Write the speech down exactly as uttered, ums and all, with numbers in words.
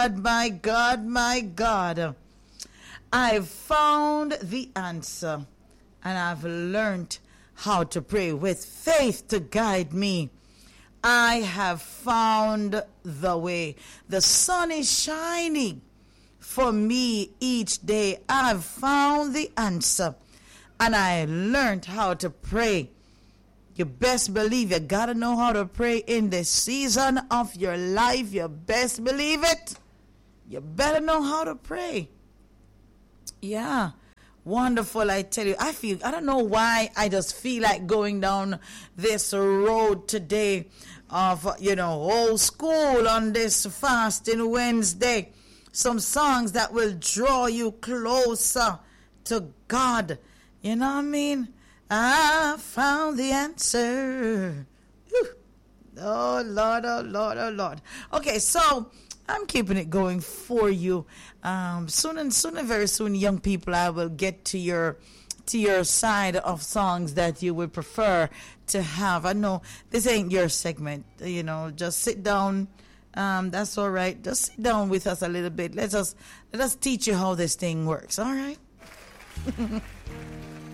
My God, my God. I've found the answer, and I've learned how to pray with faith to guide me. I have found the way. The sun is shining for me each day. I've found the answer, and I learned how to pray. You best believe you gotta know how to pray in the season of your life. You best believe it. You better know how to pray. Yeah. Wonderful, I tell you. I feel, I don't know why I just feel like going down this road today of, you know, old school on this fasting Wednesday. Some songs that will draw you closer to God. You know what I mean? I found the answer. Whew. Oh, Lord, oh, Lord, oh, Lord. Okay, so I'm keeping it going for you. Um, soon and soon and very soon, young people, I will get to your to your side of songs that you would prefer to have. I know this ain't your segment. You know, just sit down. Um, that's all right. Just sit down with us a little bit. Let us let us teach you how this thing works. All right.